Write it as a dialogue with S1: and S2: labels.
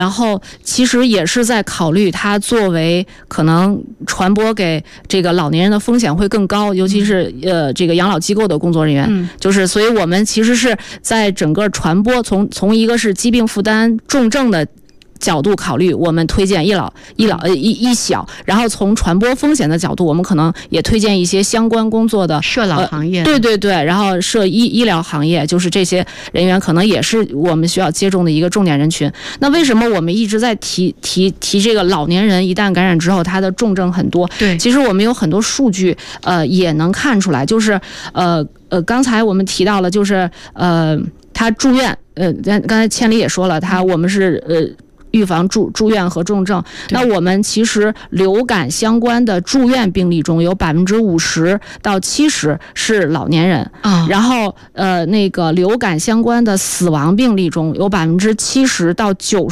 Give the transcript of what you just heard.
S1: 然后其实也是在考虑它作为可能传播给这个老年人的风险会更高，尤其是这个养老机构的工作人员，就是所以我们其实是在整个传播从一个是疾病负担重症的角度考虑，我们推荐医小，然后从传播风险的角度，我们可能也推荐一些相关工作的
S2: 涉老行业，
S1: 对，然后涉医疗行业，就是这些人员可能也是我们需要接种的一个重点人群。那为什么我们一直在提这个老年人一旦感染之后，他的重症很多？
S2: 对，
S1: 其实我们有很多数据，也能看出来，就是刚才我们提到了，就是他住院，刚才千里也说了，我们是预防住院和重症。那我们其实流感相关的住院病例中有50%到70%是老年人，然后那个流感相关的死亡病例中有70%到90%